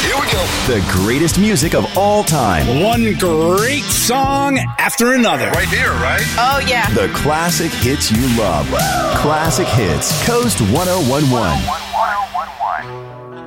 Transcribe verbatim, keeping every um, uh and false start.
Here we go. The greatest music of all time. One great song after another. Right here, right? Oh, yeah. The classic hits you love. Classic Hits, Coast one oh one one.